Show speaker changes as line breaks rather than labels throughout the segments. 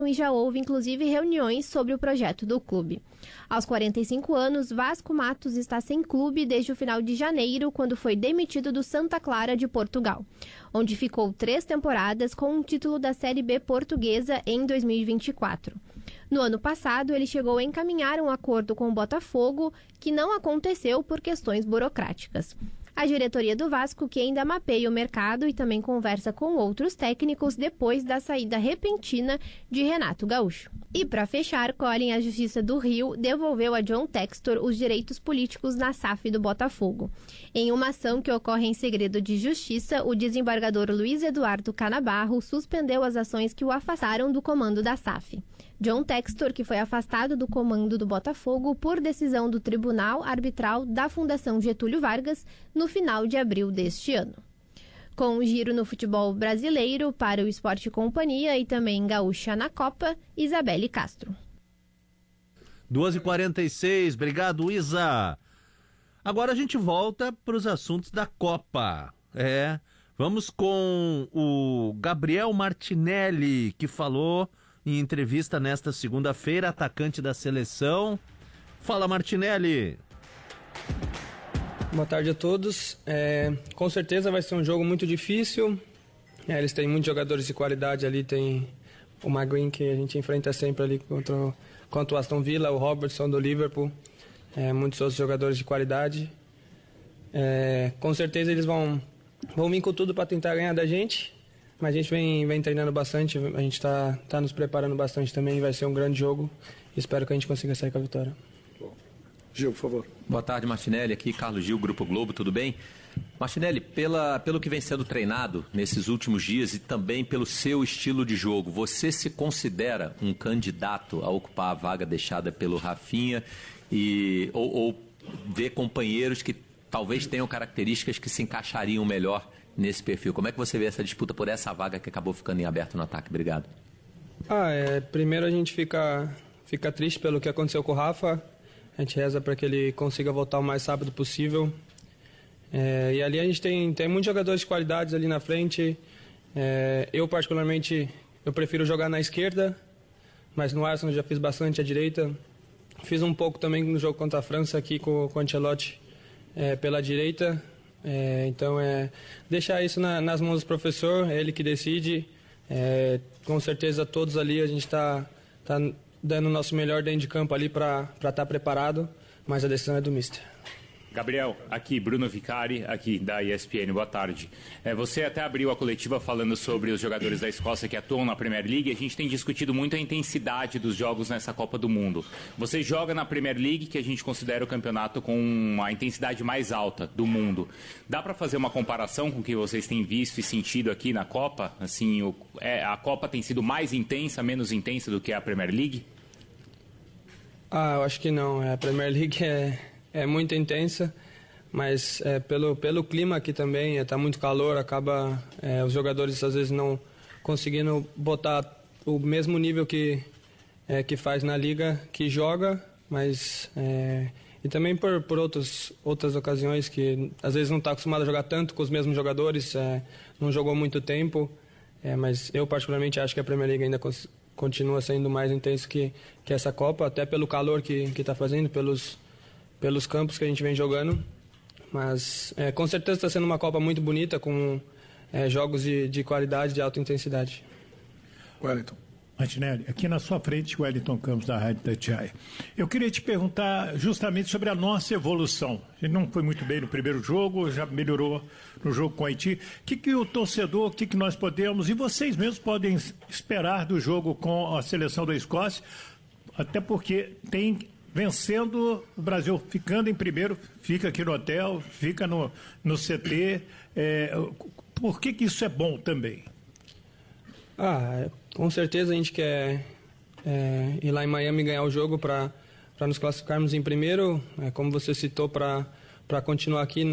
e já houve inclusive reuniões sobre o projeto do clube. Aos 45 anos, Vasco Matos está sem clube desde o final de janeiro, quando foi demitido do Santa Clara de Portugal, onde ficou 3 temporadas com um título da Série B portuguesa em 2024. No ano passado, ele chegou a encaminhar um acordo com o Botafogo, que não aconteceu por questões burocráticas. A diretoria do Vasco, que ainda mapeia o mercado e também conversa com outros técnicos depois da saída repentina de Renato Gaúcho. E para fechar, Colin, a Justiça do Rio devolveu a John Textor os direitos políticos na SAF do Botafogo. Em uma ação que ocorre em segredo de justiça, o desembargador Luiz Eduardo Canabarro suspendeu as ações que o afastaram do comando da SAF. John Textor, que foi afastado do comando do Botafogo por decisão do Tribunal Arbitral da Fundação Getúlio Vargas no final de abril deste ano. Com um giro no futebol brasileiro para o Esporte Companhia e também Gaúcha na Copa, Isabelle Castro.
2h46, obrigado, Isa. Agora a gente volta para os assuntos da Copa. Vamos com o Gabriel Martinelli, que falou em entrevista nesta segunda-feira, atacante da seleção. Fala, Martinelli.
Boa tarde a todos. Com certeza vai ser um jogo muito difícil. Eles têm muitos jogadores de qualidade ali. Tem o Maguire, que a gente enfrenta sempre ali contra o Aston Villa, o Robertson do Liverpool. Muitos outros jogadores de qualidade. Com certeza eles vão vir com tudo para tentar ganhar da gente. Mas a gente vem treinando bastante, a gente está nos preparando bastante também, vai ser um grande jogo. Espero que a gente consiga sair com a vitória.
Gil, por favor.
Boa tarde, Martinelli, aqui Carlos Gil, Grupo Globo, tudo bem? Martinelli, pelo que vem sendo treinado nesses últimos dias e também pelo seu estilo de jogo, você se considera um candidato a ocupar a vaga deixada pelo Rafinha ou vê companheiros que talvez tenham características que se encaixariam melhor nesse perfil? Como é que você vê essa disputa por essa vaga que acabou ficando em aberto no ataque? Obrigado.
Primeiro a gente fica triste pelo que aconteceu com o Rafa. A gente reza para que ele consiga voltar o mais rápido possível. E ali a gente tem muitos jogadores de qualidade ali na frente. Eu particularmente eu prefiro jogar na esquerda, mas no Arsenal já fiz bastante à direita. Fiz um pouco também no jogo contra a França aqui com o Ancelotti pela direita. Então deixar isso nas mãos do professor, é ele que decide. Com certeza todos ali a gente está dando o nosso melhor dentro de campo ali para estar preparado, mas a decisão é do mister.
Gabriel, aqui Bruno Vicari, aqui da ESPN, boa tarde. Você até abriu a coletiva falando sobre os jogadores da Escócia que atuam na Premier League. A gente tem discutido muito a intensidade dos jogos nessa Copa do Mundo. Você joga na Premier League, que a gente considera o campeonato com a intensidade mais alta do mundo. Dá para fazer uma comparação com o que vocês têm visto e sentido aqui na Copa? Assim, a Copa tem sido mais intensa, menos intensa do que a Premier League?
Eu acho que não. A Premier League é muito intensa, mas pelo clima aqui também, está muito calor, acaba os jogadores às vezes não conseguindo botar o mesmo nível que faz na liga, que joga, mas e também por outras ocasiões que às vezes não está acostumado a jogar tanto com os mesmos jogadores, não jogou muito tempo, mas eu particularmente acho que a Premier League ainda continua sendo mais intenso que essa Copa, até pelo calor que está fazendo, pelos campos que a gente vem jogando, mas com certeza está sendo uma Copa muito bonita, com jogos de qualidade, de alta intensidade.
Wellington.
Martinelli, aqui na sua frente, Wellington Campos, da Rádio Itatiaia. Eu queria te perguntar justamente sobre a nossa evolução. A gente não foi muito bem no primeiro jogo, já melhorou no jogo com o Haiti. O que o torcedor, o que nós podemos, e vocês mesmos podem esperar do jogo com a seleção da Escócia, até porque tem vencendo, o Brasil ficando em primeiro, fica aqui no hotel, fica no CT. Por que isso é bom também?
Com certeza a gente quer ir lá em Miami ganhar o jogo para nos classificarmos em primeiro, como você citou, para continuar aqui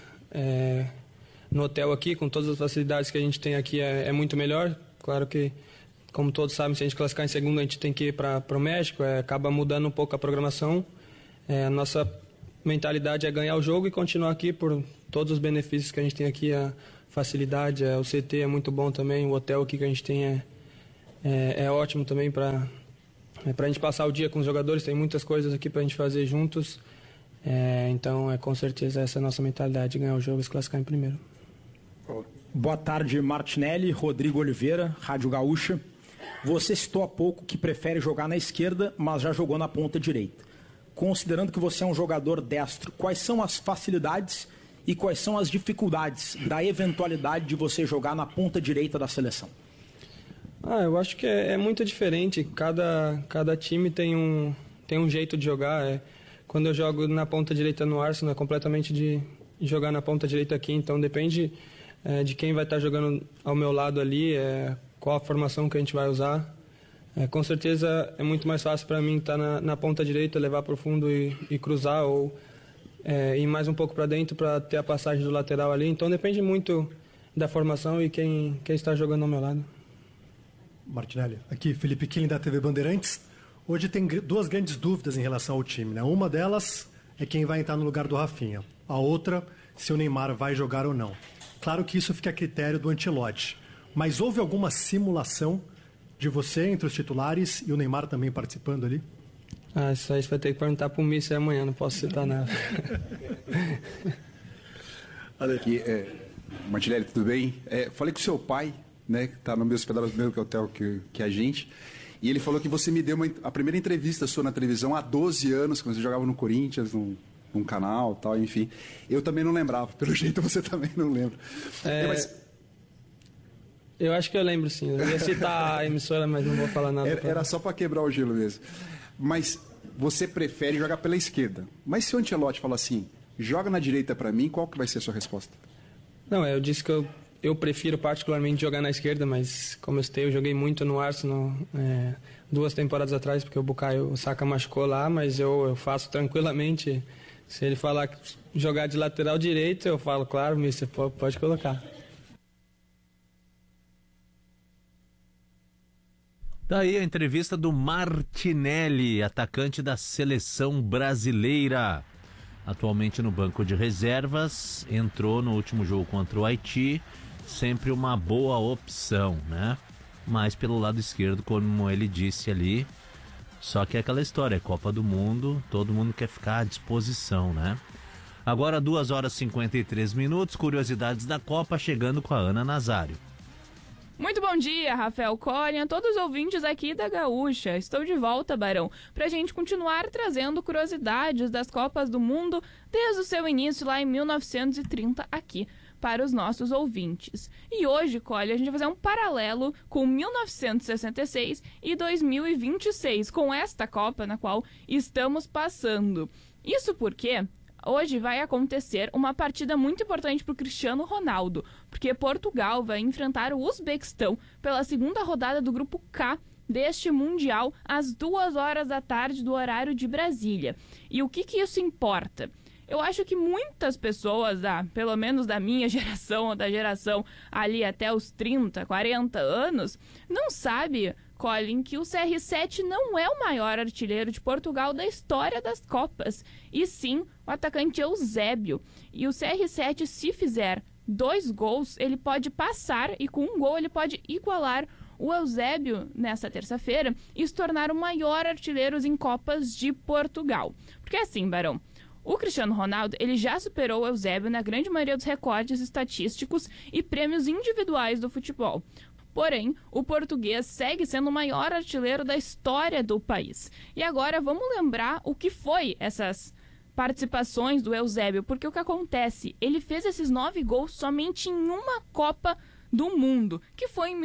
no hotel aqui, com todas as facilidades que a gente tem aqui, é muito melhor. Claro que, como todos sabem, se a gente classificar em segundo, a gente tem que ir para o México, acaba mudando um pouco a programação. A nossa mentalidade é ganhar o jogo e continuar aqui por todos os benefícios que a gente tem aqui, a facilidade, o CT é muito bom também, o hotel aqui que a gente tem é ótimo também para a gente passar o dia com os jogadores. Tem muitas coisas aqui para a gente fazer juntos. Então, com certeza, essa é a nossa mentalidade, ganhar o jogo e se classificar em primeiro.
Boa tarde, Martinelli. Rodrigo Oliveira, Rádio Gaúcha. Você citou há pouco que prefere jogar na esquerda, mas já jogou na ponta direita. Considerando que você é um jogador destro, quais são as facilidades e quais são as dificuldades da eventualidade de você jogar na ponta direita da seleção?
Eu acho que é muito diferente. Cada time tem um jeito de jogar. Quando eu jogo na ponta direita no Arsenal, é completamente de jogar na ponta direita aqui. Então depende de quem vai estar jogando ao meu lado ali, qual a formação que a gente vai usar. Com certeza é muito mais fácil para mim estar na ponta direita, levar para o fundo e cruzar, ou ir mais um pouco para dentro para ter a passagem do lateral ali. Então depende muito da formação e quem está jogando ao meu lado.
Martinelli, aqui Felipe Kim da TV Bandeirantes. Hoje tem duas grandes dúvidas em relação ao time, né? Uma delas é quem vai entrar no lugar do Rafinha. A outra, se o Neymar vai jogar ou não. Claro que isso fica a critério do Ancelotti. Mas houve alguma simulação de você entre os titulares e o Neymar também participando ali?
Isso aí você vai ter que perguntar para o Mister amanhã, não posso citar nada.
Aqui, Martinelli, tudo bem? Falei com o seu pai, né, que está no mesmo hotel que a gente, e ele falou que você me deu a primeira entrevista sua na televisão há 12 anos, quando você jogava no Corinthians, num canal, tal, enfim. Eu também não lembrava, pelo jeito você também não lembra.
Eu acho que eu lembro, sim. Eu ia citar a emissora, mas não vou falar nada.
Era só para quebrar o gelo mesmo. Mas você prefere jogar pela esquerda. Mas se o Ancelotti fala assim, joga na direita para mim, qual que vai ser a sua resposta?
Não, eu disse que eu prefiro particularmente jogar na esquerda, mas como eu joguei muito no Arsenal 2 temporadas atrás, porque o Bukayo Saka machucou lá, mas eu faço tranquilamente. Se ele falar que jogar de lateral direito, eu falo, claro, mister, pode colocar.
Daí a entrevista do Martinelli, atacante da seleção brasileira. Atualmente no banco de reservas, entrou no último jogo contra o Haiti, sempre uma boa opção, né? Mas pelo lado esquerdo, como ele disse ali, só que é aquela história, é Copa do Mundo, todo mundo quer ficar à disposição, né? Agora 2h53, curiosidades da Copa, chegando com a Ana Nazário.
Muito bom dia, Rafael Cória, todos os ouvintes aqui da Gaúcha. Estou de volta, Barão, para a gente continuar trazendo curiosidades das Copas do Mundo desde o seu início lá em 1930 aqui para os nossos ouvintes. E hoje, Cória, a gente vai fazer um paralelo com 1966 e 2026, com esta Copa na qual estamos passando. Isso porque hoje vai acontecer uma partida muito importante para o Cristiano Ronaldo, porque Portugal vai enfrentar o Uzbequistão pela segunda rodada do Grupo K deste Mundial às 2h da tarde do horário de Brasília. E o que isso importa? Eu acho que muitas pessoas, pelo menos da minha geração ou da geração ali até os 30, 40 anos, não sabem, Colin, que o CR7 não é o maior artilheiro de Portugal da história das Copas, e sim o atacante Eusébio. E o CR7, se fizer 2 gols, ele pode passar, e com 1 gol ele pode igualar o Eusébio nessa terça-feira e se tornar o maior artilheiro em Copas de Portugal. Porque assim, Barão, o Cristiano Ronaldo, ele já superou o Eusébio na grande maioria dos recordes estatísticos e prêmios individuais do futebol. Porém, o português segue sendo o maior artilheiro da história do país. E agora vamos lembrar o que foi essas participações do Eusébio, porque o que acontece? Ele fez esses 9 gols somente em uma Copa do Mundo, que foi em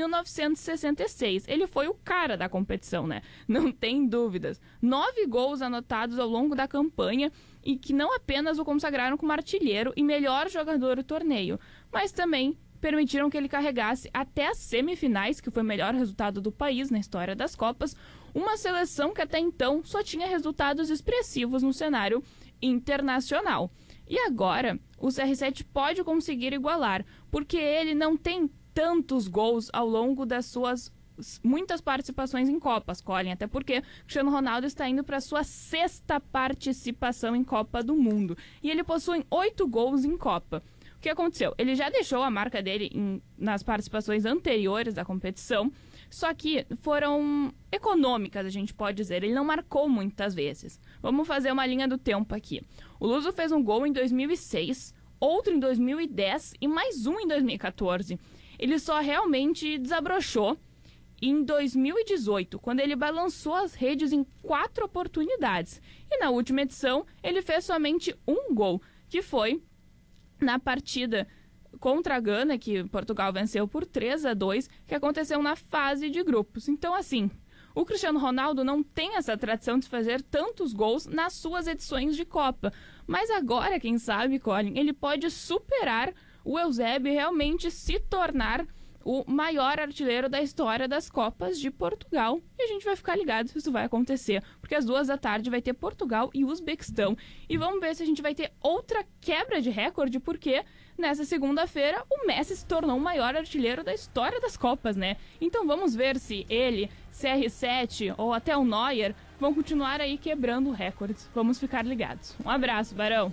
1966. Ele foi o cara da competição, né? Não tem dúvidas. 9 gols anotados ao longo da campanha e que não apenas o consagraram como artilheiro e melhor jogador do torneio, mas também permitiram que ele carregasse até as semifinais, que foi o melhor resultado do país na história das Copas, uma seleção que até então só tinha resultados expressivos no cenário internacional. E agora, o CR7 pode conseguir igualar, porque ele não tem tantos gols ao longo das suas muitas participações em Copas, Colin, até porque Cristiano Ronaldo está indo para sua 6ª participação em Copa do Mundo, e ele possui 8 gols em Copa. O que aconteceu? Ele já deixou a marca dele nas participações anteriores da competição, Só que foram econômicas, a gente pode dizer. Ele não marcou muitas vezes. Vamos fazer uma linha do tempo aqui. O Luso fez um gol em 2006, outro em 2010 e mais um em 2014. Ele só realmente desabrochou em 2018, quando ele balançou as redes em 4 oportunidades. E na última edição, ele fez somente um gol, que foi na partida contra a Gana, que Portugal venceu por 3-2, que aconteceu na fase de grupos. Então, assim, o Cristiano Ronaldo não tem essa tradição de fazer tantos gols nas suas edições de Copa. Mas agora, quem sabe, Colin, ele pode superar o Eusébio e realmente se tornar o maior artilheiro da história das Copas de Portugal. E a gente vai ficar ligado se isso vai acontecer, porque às 14h vai ter Portugal e Uzbequistão. E vamos ver se a gente vai ter outra quebra de recorde, porque nessa segunda-feira o Messi se tornou o maior artilheiro da história das Copas, né? Então vamos ver se ele, CR7 ou até o Neuer vão continuar aí quebrando recordes. Vamos ficar ligados. Um abraço, Barão.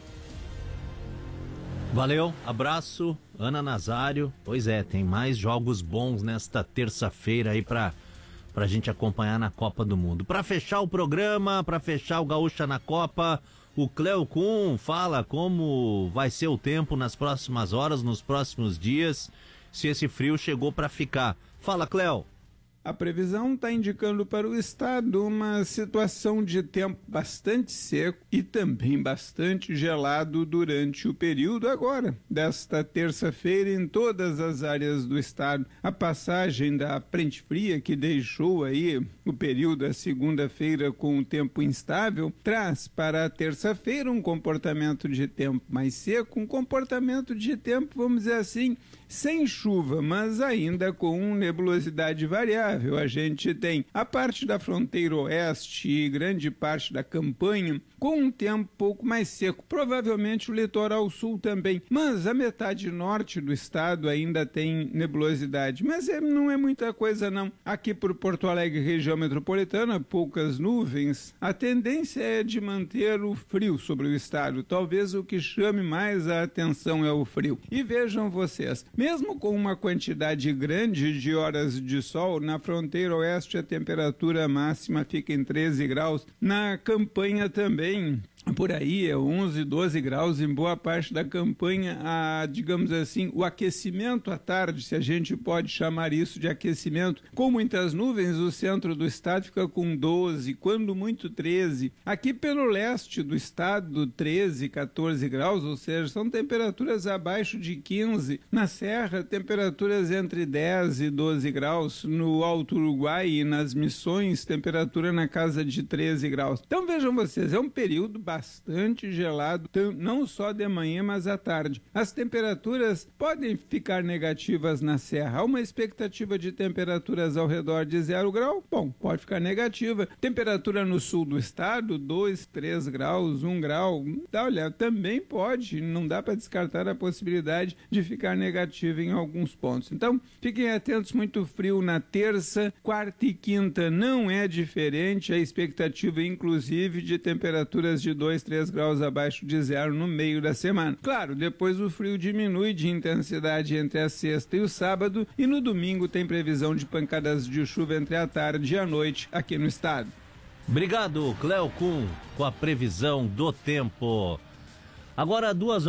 Valeu, abraço, Ana Nazário. Pois é, tem mais jogos bons nesta terça-feira aí pra gente acompanhar na Copa do Mundo. Pra fechar o programa, pra fechar o Gaúcha na Copa, o Cleo Kuhn fala como vai ser o tempo nas próximas horas, nos próximos dias, se esse frio chegou pra ficar. Fala, Cleo.
A previsão está indicando para o estado uma situação de tempo bastante seco e também bastante gelado durante o período agora, desta terça-feira, em todas as áreas do estado. A passagem da frente fria, que deixou aí o período da segunda-feira com o tempo instável, traz para a terça-feira um comportamento de tempo mais seco, um comportamento de tempo, vamos dizer assim, sem chuva, mas ainda com nebulosidade variável. A gente tem a parte da fronteira oeste e grande parte da campanha com um tempo um pouco mais seco, provavelmente o litoral sul também, mas a metade norte do estado ainda tem nebulosidade, mas não é muita coisa não. Aqui por Porto Alegre, região metropolitana, poucas nuvens. A tendência é de manter o frio sobre o estado, talvez o que chame mais a atenção é o frio. E vejam vocês, mesmo com uma quantidade grande de horas de sol, na fronteira oeste a temperatura máxima fica em 13 graus, na campanha também por aí é 11, 12 graus, em boa parte da campanha, digamos assim, o aquecimento à tarde, se a gente pode chamar isso de aquecimento, com muitas nuvens, o centro do estado fica com 12, quando muito 13. Aqui pelo leste do estado, 13, 14 graus, ou seja, são temperaturas abaixo de 15. Na Serra, temperaturas entre 10 e 12 graus. No Alto Uruguai e nas Missões, temperatura na casa de 13 graus. Então vejam vocês, é um período bastante gelado, não só de manhã, mas à tarde. As temperaturas podem ficar negativas na Serra. Há uma expectativa de temperaturas ao redor de 0 grau? Bom, pode ficar negativa. Temperatura no sul do estado, 2, 3 graus, 1 grau. Olha, também pode, não dá para descartar a possibilidade de ficar negativa em alguns pontos. Então, fiquem atentos, muito frio na terça, quarta e quinta não é diferente. A expectativa, inclusive, de temperaturas de 2, 3 graus abaixo de 0 no meio da semana. Claro, depois o frio diminui de intensidade entre a sexta e o sábado, e no domingo tem previsão de pancadas de chuva entre a tarde e a noite aqui no estado.
Obrigado, Cleo Kuhn, com a previsão do tempo. Agora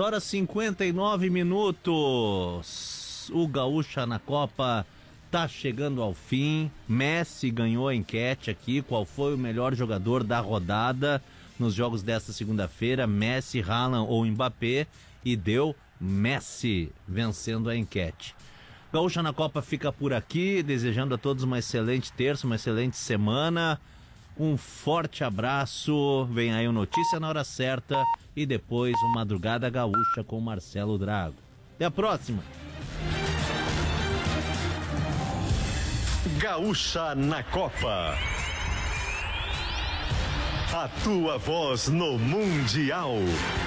2h59. O Gaúcha na Copa tá chegando ao fim. Messi ganhou a enquete aqui, qual foi o melhor jogador da rodada nos jogos desta segunda-feira, Messi, Haaland ou Mbappé, e deu Messi vencendo a enquete. Gaúcha na Copa fica por aqui, desejando a todos uma excelente terça, uma excelente semana, um forte abraço, vem aí o Notícia na Hora Certa e depois o Madrugada Gaúcha com Marcelo Drago. Até a próxima!
Gaúcha na Copa. A tua voz no Mundial.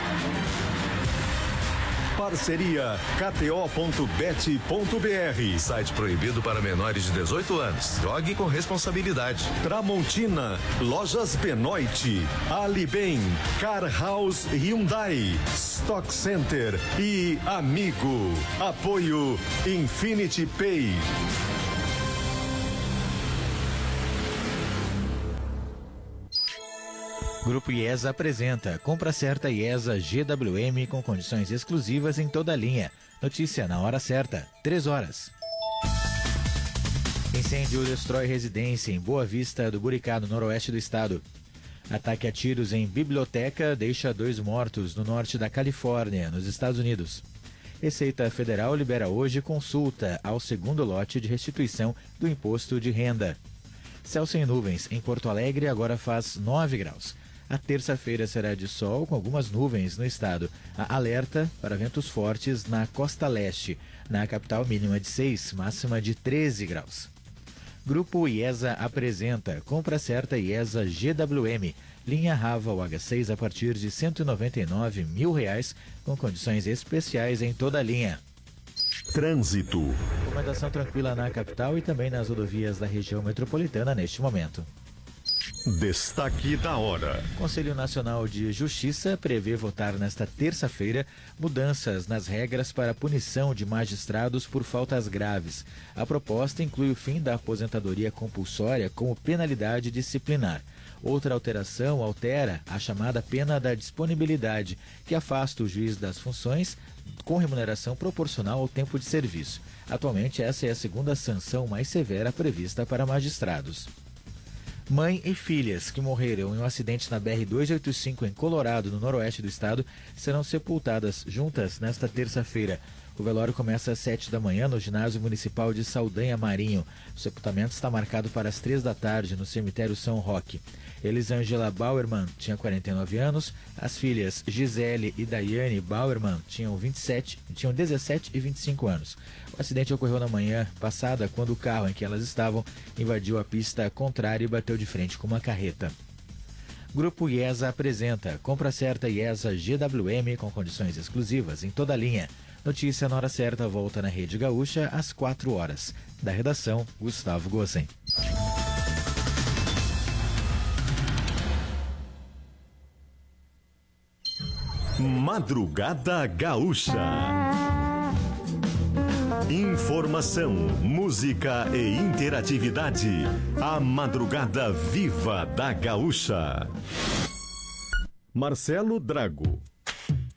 Parceria KTO.bet.br. Site proibido para menores de 18 anos. Jogue com responsabilidade. Tramontina, Lojas Benoit, Alibem, Car House Hyundai, Stock Center e Amigo. Apoio Infinity Pay.
Grupo IESA apresenta Compra Certa IESA GWM com condições exclusivas em toda a linha. Notícia na hora certa, 3 horas. Incêndio destrói residência em Boa Vista do Buricá, no noroeste do estado. Ataque a tiros em biblioteca deixa 2 mortos no norte da Califórnia, nos Estados Unidos. Receita Federal libera hoje consulta ao segundo lote de restituição do imposto de renda. Céu sem nuvens em Porto Alegre agora faz 9 graus. A terça-feira será de sol com algumas nuvens no estado. Há alerta para ventos fortes na costa leste. Na capital, mínima de 6, máxima de 13 graus. Grupo IESA apresenta Compra Certa IESA GWM. Linha Rava UH6 a partir de R$ 199 mil, com condições especiais em toda a linha.
Trânsito.
Movimentação tranquila na capital e também nas rodovias da região metropolitana neste momento.
Destaque da hora.
O Conselho Nacional de Justiça prevê votar nesta terça-feira mudanças nas regras para a punição de magistrados por faltas graves. A proposta inclui o fim da aposentadoria compulsória como penalidade disciplinar. Outra alteração altera a chamada pena da disponibilidade, que afasta o juiz das funções com remuneração proporcional ao tempo de serviço. Atualmente, essa é a segunda sanção mais severa prevista para magistrados. Mãe e filhas que morreram em um acidente na BR-285 em Colorado, no noroeste do estado, serão sepultadas juntas nesta terça-feira. O velório começa às 7 da manhã no ginásio municipal de Saldanha Marinho. O sepultamento está marcado para as 3 da tarde no cemitério São Roque. Elisângela Bauerman tinha 49 anos, as filhas Gisele e Daiane Bauerman tinham 17 e 25 anos. O acidente ocorreu na manhã passada quando o carro em que elas estavam invadiu a pista contrária e bateu de frente com uma carreta. Grupo IESA apresenta Compra Certa IESA GWM com condições exclusivas em toda a linha. Notícia na hora certa volta na Rede Gaúcha às 4 horas. Da redação, Gustavo Gossen.
Madrugada Gaúcha. Informação, música e interatividade. A madrugada viva da Gaúcha. Marcelo Drago.